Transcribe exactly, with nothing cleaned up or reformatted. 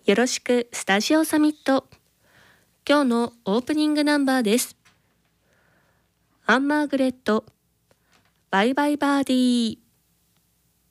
よろしくスタジオサミット。今日のオープニングナンバーです。アンマーグレット、バイバイバーディー。